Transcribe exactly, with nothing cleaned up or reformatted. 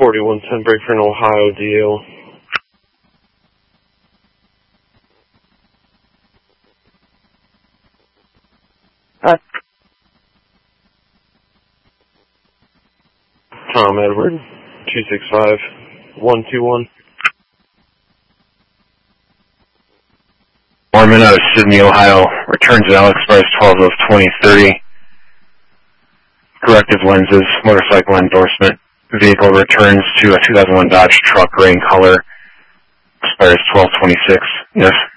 forty-one ten break for an Ohio deal. Uh, Tom Edward, two six five one two one. Mormon out of Sydney, Ohio, returns at Alex Price twelve of twenty thirty. Corrective lenses, motorcycle endorsement. Vehicle returns to a two thousand one Dodge truck, gray in color. Expires twelve twenty-six. Yes.